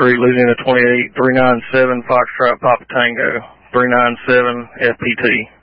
Street, Louisiana 28, 397 Foxtrot Papa Tango, 397 FPT.